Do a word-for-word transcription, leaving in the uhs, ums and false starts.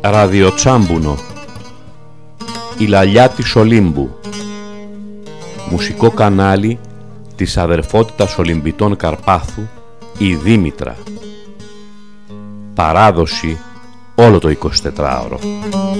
Ραδιοτσάμπουνο, η λαλιά της Ολύμπου, μουσικό κανάλι της αδερφότητας Ολυμπητών Καρπάθου, η Δήμητρα. Παράδοση όλο το εικοσιτετράωρο.